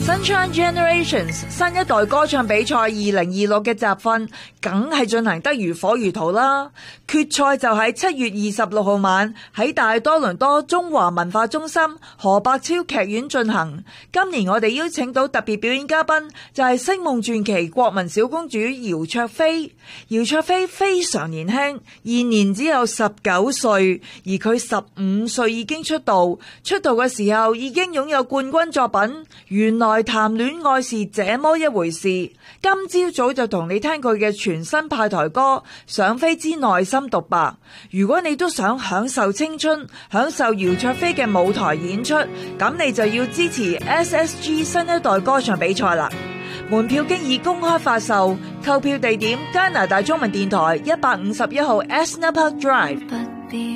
Sunshine Generations 新一代歌唱比賽2026嘅集訓，梗係進行得如火如荼啦。決賽就喺7月26號晚喺大多倫多中華文化中心何伯超劇院進行。今年我哋邀請到特別表演嘉賓，就係星夢傳奇國民小公主姚焯菲。姚焯菲非常年輕，現年只有19歲，而佢15歲已經出道。出道嘅時候已經擁有冠軍作品。原來談戀愛是這麼一回事。今朝早就同你聽佢嘅全新派台歌《想飛之內心獨白》。如果你都想享受青春，享受姚焯菲嘅舞台演出，咁你就要支持 SSG 新一代歌唱比賽啦。門票經已公開發售，購票地點加拿大中文電台151號 Esner Park Drive。